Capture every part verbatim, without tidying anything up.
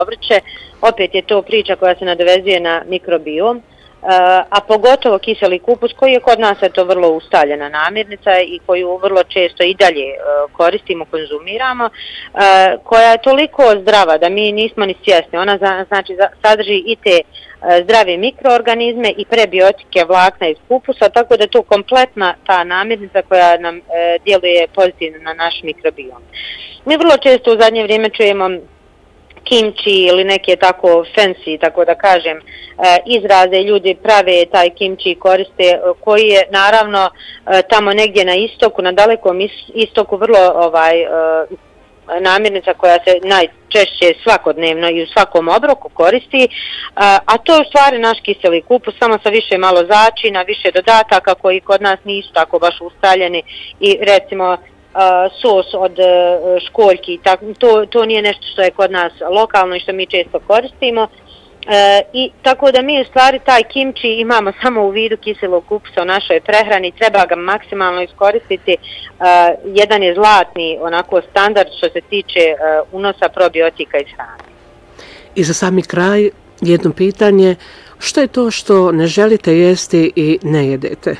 povrće. Opet je to priča koja se nadovezuje na mikrobiom. A pogotovo kiseli kupus koji je kod nas to vrlo ustaljena namirnica i koju vrlo često i dalje koristimo, konzumiramo, koja je toliko zdrava da mi nismo ni svjesni. Ona znači sadrži i te zdrave mikroorganizme i prebiotike vlakna iz kupusa, tako da je to kompletna ta namirnica koja nam djeluje pozitivno na naš mikrobiom. Mi vrlo često u zadnje vrijeme čujemo kimči ili neke tako fancy, tako da kažem, izraze, ljudi prave taj kimči koriste, koji je naravno tamo negdje na istoku, na dalekom istoku vrlo ovaj namirnica koja se najčešće svakodnevno i u svakom obroku koristi, a to je u stvari naš kiseli kupus, samo sa više malo začina, više dodataka koji kod nas nisu tako baš ustaljeni i recimo sos od školjki, to, to nije nešto što je kod nas lokalno i što mi često koristimo. E, i tako da mi u stvari taj kimči imamo samo u vidu kiselog kupusa u našoj prehrani, treba ga maksimalno iskoristiti. E, jedan je zlatni onako standard što se tiče e, unosa probiotika iz hrane. I za sami kraj jedno pitanje, što je to što ne želite jesti i ne jedete?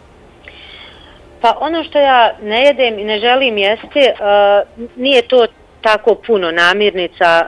Pa ono što ja ne jedem i ne želim jesti, uh, nije to tako puno namirnica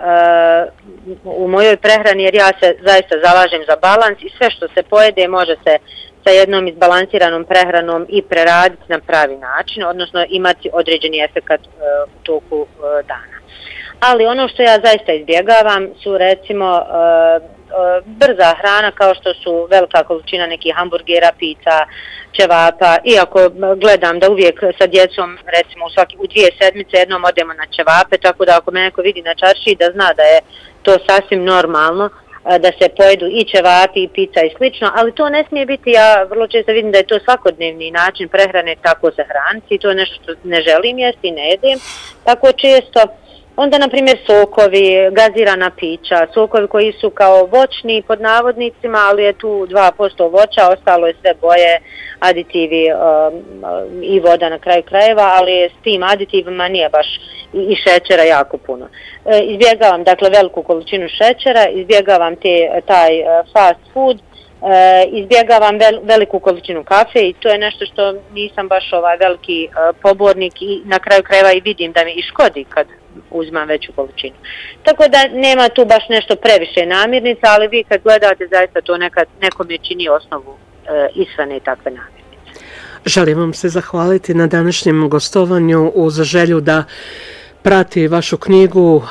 uh, u mojoj prehrani, jer ja se zaista zalažem za balans i sve što se pojede može se sa jednom izbalansiranom prehranom i preraditi na pravi način, odnosno imati određeni efekat uh, u toku uh, dana. Ali ono što ja zaista izbjegavam su recimo uh, brza hrana kao što su velika količina nekih hamburgera, pizza, ćevapa, iako gledam da uvijek sa djecom recimo u, svaki, u dvije sedmice jednom odemo na ćevape, tako da ako me neko vidi na čaršiji da zna da je to sasvim normalno da se pojedu i ćevapi i pizza i slično, ali to ne smije biti, ja vrlo često vidim da je to svakodnevni način prehrane tako se hraniti i to je nešto što ne želim jesti i ne jedem tako često. Onda, na primjer, sokovi, gazirana pića, sokovi koji su kao voćni pod navodnicima, ali je tu dva posto voća, ostalo je sve boje, aditivi um, i voda na kraju krajeva, ali s tim aditivima nije baš i, i šećera jako puno. E, izbjegavam, dakle, veliku količinu šećera, izbjegavam te, taj uh, fast food, e, izbjegavam vel, veliku količinu kafe i to je nešto što nisam baš ovaj veliki uh, pobornik i na kraju krajeva i vidim da mi i škodi kad uzmam veću količinu. Tako da nema tu baš nešto previše namirnica, ali vi kad gledate zaista to nekad nekom je čini osnovu e, ishrane takve namirnice. Želim vam se zahvaliti na današnjem gostovanju uz želju da prati vašu knjigu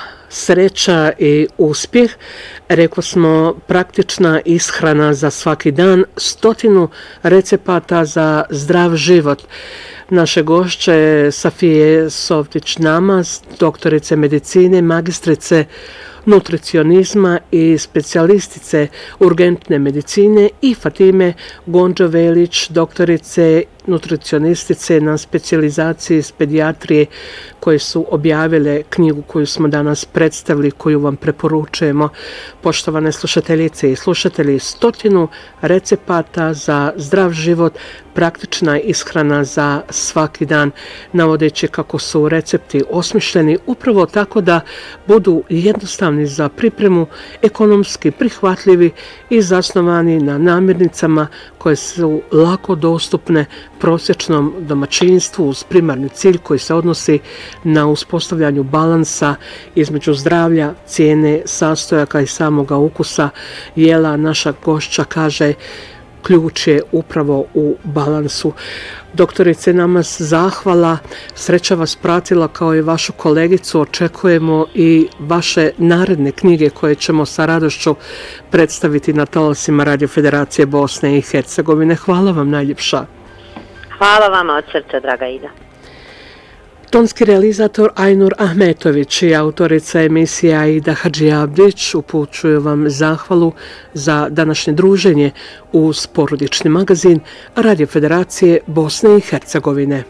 Sreća i uspjeh. Rekli smo praktična ishrana za svaki dan, stotinu recepata za zdrav život. Naše gošće Safije Softić-Namaz, doktorice medicine, magistrice nutricionizma i specijalistice urgentne medicine i Fatime Gonđo-Velić, doktorice nutricionistice na specijalizaciji iz pedijatrije koje su objavile knjigu koju smo danas predstavili, koju vam preporučujemo. Poštovane slušateljice i slušatelji, stotinu recepata za zdrav život, praktična ishrana za svaki dan, navodeći kako su recepti osmišljeni upravo tako da budu jednostavni za pripremu, ekonomski prihvatljivi i zasnovani na namirnicama koje su lako dostupne prosječnom domaćinstvu uz primarni cilj koji se odnosi na uspostavljanju balansa između zdravlja, cijene, sastojaka i samoga ukusa jela. Naša gošća kaže ključ je upravo u balansu. Doktorice Namaz, zahvala, sreća vas pratila kao i vašu kolegicu, očekujemo i vaše naredne knjige koje ćemo sa radošću predstaviti na talasima Radio Federacije Bosne i Hercegovine. Hvala vam najljepša. Hvala vama od srca, draga Ida. Tonski realizator Ajnur Ahmetović i autorica emisije Aida Hadžiabdić upućuju vam zahvalu za današnje druženje uz porodični magazin Radio Federacije Bosne i Hercegovine.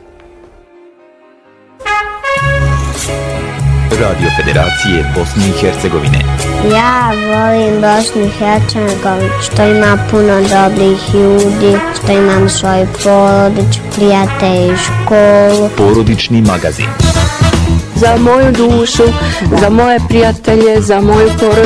Radio Federacije Bosne i Hercegovine. Ja volim Bosnu i Hercegovinu, što ima puno dobrih ljudi, što imam svoju porodicu, prijatelje i školu. Porodični magazin. Za moju dušu, za moje prijatelje, za moju porodicu.